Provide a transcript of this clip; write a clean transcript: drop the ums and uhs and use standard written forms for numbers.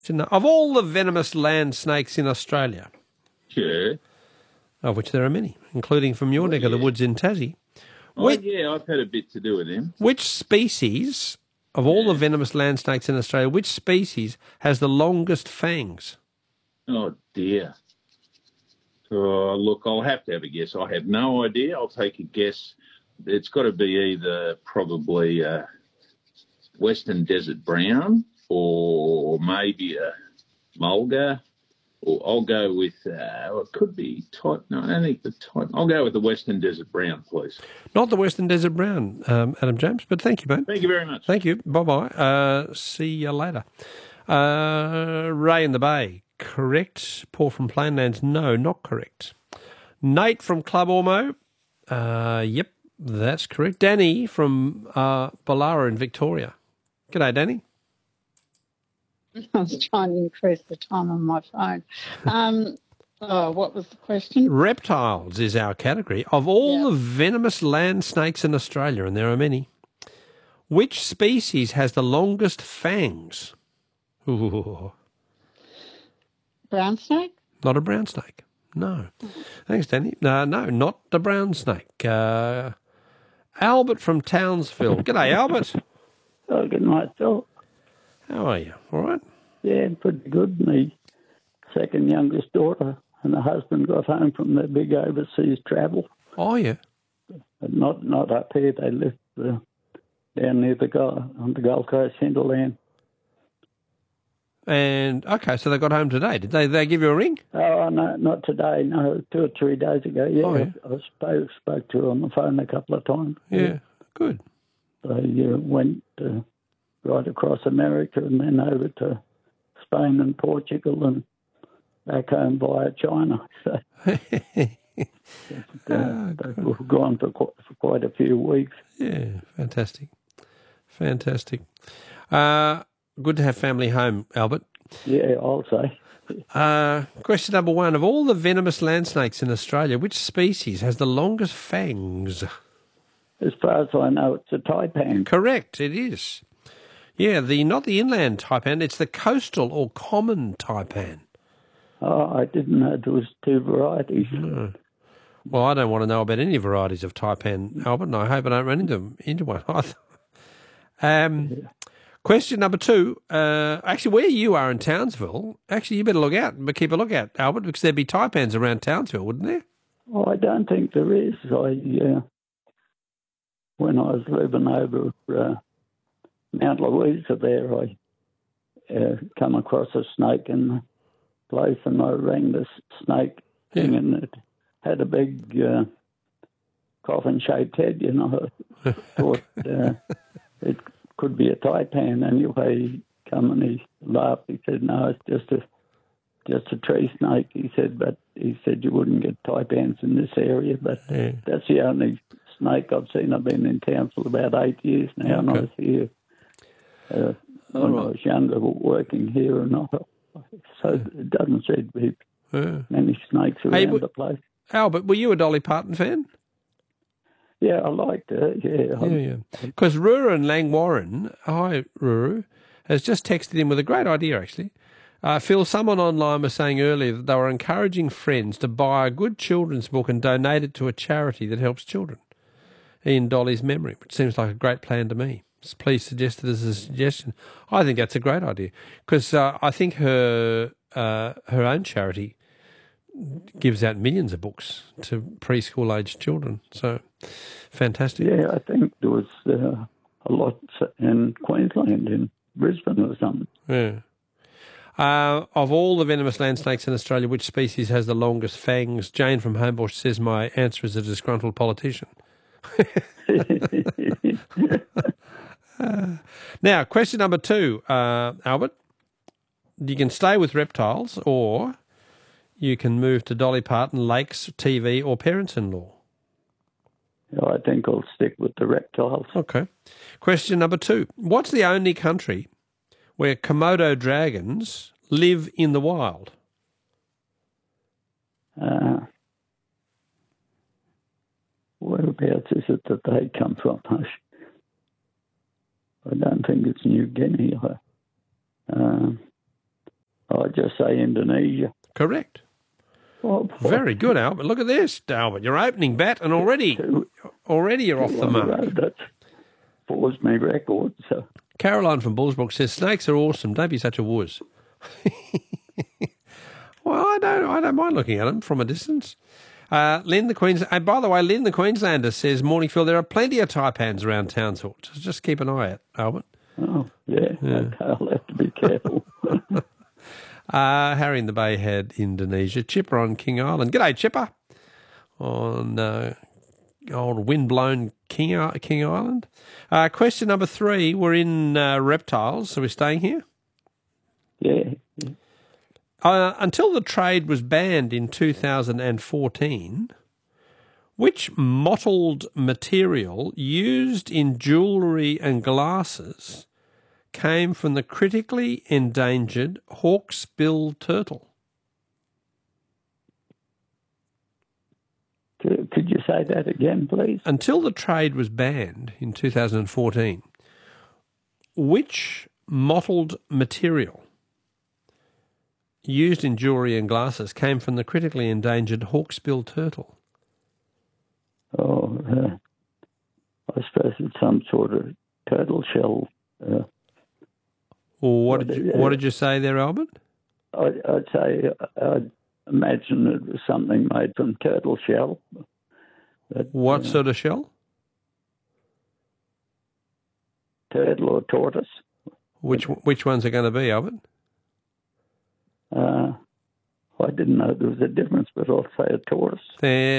Of all the venomous land snakes in Australia, Sure. of which there are many, including from your neck of the woods in Tassie, I've had a bit to do with him. which species of all the venomous land snakes in Australia, which species has the longest fangs? Oh, dear. Look, I'll have to have a guess. I have no idea. I'll take a guess. It's got to be either probably Western Desert Brown or maybe a mulga. Or I'll go with, it could be type. No, I don't think the type. I'll go with the Western Desert Brown, please. Not the Western Desert Brown, Adam James, but thank you, mate. Thank you very much. Thank you. Bye-bye. See you later. Ray in the Bay, correct. Paul from Plainlands, no, not correct. Nate from Club Ormo, yep, that's correct. Danny from Ballara in Victoria. G'day, Danny. I was trying to increase the time on my phone. What was the question? Reptiles is our category. Of all the venomous land snakes in Australia, and there are many, which species has the longest fangs? Ooh. Brown snake? Not a brown snake. No. Thanks, Danny. No, not the brown snake. Albert from Townsville. G'day, Albert. Oh, good night, Phil. How are you? All right? Yeah, pretty good. My second youngest daughter and her husband got home from their big overseas travel. Oh, yeah. But not up here. They lived down near on the Gold Coast hinterland. And, okay, so they got home today. Did they give you a ring? Oh, no, not today. No, 2 or 3 days ago. Yeah, oh, yeah. I spoke to her on the phone a couple of times. Yeah, good. They went right across America and then over to Spain and Portugal and back home via China. So they've gone for quite a few weeks. Yeah, fantastic. Fantastic. Good to have family home, Albert. Yeah, I'll say. Question number 1. Of all the venomous land snakes in Australia, which species has the longest fangs? As far as I know, it's a taipan. Correct, it is. Yeah, not the inland taipan, it's the coastal or common taipan. Oh, I didn't know there was 2 varieties. No. Well, I don't want to know about any varieties of taipan, Albert, and I hope I don't run into one either. Question number 2. Actually, where you are in Townsville, actually you better look out, but keep a look out, Albert, because there'd be taipans around Townsville, wouldn't there? Oh, I don't think there is. When I was living over Mount Louisa there, I come across a snake in the place, and I rang the snake thing, and it had a big coffin-shaped head, you know. I thought it could be a taipan. Anyway, he come and he laughed. He said, no, it's just a tree snake. He said you wouldn't get taipans in this area, but that's the only snake I've seen. I've been in town for about 8 years now, and I was here when I was younger, working here, and so it doesn't seem to be many snakes around the place. Albert, were you a Dolly Parton fan? Yeah, I liked her, Yeah. Because Ruru and Langwarren, hi Ruru, has just texted in with a great idea, actually. Phil, someone online was saying earlier that they were encouraging friends to buy a good children's book and donate it to a charity that helps children in Dolly's memory, which seems like a great plan to me. Please suggest it as a suggestion. I think that's a great idea because I think her own charity gives out millions of books to preschool-aged children. So, fantastic. Yeah, I think there was a lot in Queensland, in Brisbane or something. Yeah. Of all the venomous land snakes in Australia, which species has the longest fangs? Jane from Homebush says my answer is a disgruntled politician. Now, question number 2, Albert. You can stay with reptiles or you can move to Dolly Parton, lakes, TV or parents-in-law. I think I'll stick with the reptiles. Okay. Question number 2. What's the only country where Komodo dragons live in the wild? Whereabouts is it that they come from? I don't think it's New Guinea. I'd just say Indonesia. Correct. Oh, boy. Very good, Albert. Look at this, Albert. You're opening bat and already you're off the mark. That's four's my record. So Caroline from Bullsbrook says snakes are awesome. Don't be such a wuss. Well, I don't mind looking at them from a distance. Lynn the Queenslander. By the way, Lynn the Queenslander says, "Morning, Phil. There are plenty of taipans around Townsville. Just keep an eye out, Albert." oh yeah. Okay, I'll have to be careful. Harry in the Bay had Indonesia. Chipper on King Island. G'day, Chipper. On old windblown King Island. Question number 3. We're in reptiles, so we're staying here. Yeah. Until the trade was banned in 2014, which mottled material used in jewellery and glasses came from the critically endangered hawksbill turtle? Could you say that again, please? Until the trade was banned in 2014, which mottled material used in jewellery and glasses came from the critically endangered hawksbill turtle? Oh, I suppose it's some sort of turtle shell. What did you say there, Albert? I'd say I'd imagine it was something made from turtle shell. But, What sort of shell? turtle or tortoise. Which ones are going to be, Albert? I didn't know there was a difference, but I'll say a tortoise.